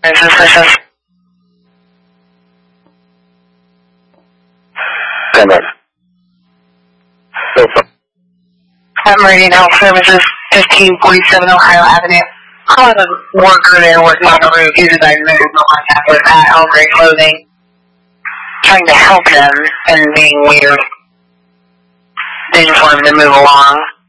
This. I'm reading health services, 1547 Ohio Avenue. Calling a worker there working on the roof. He's a diagnosed no contact with at all gray clothing. Trying to help them and being weird. They just want him to move along.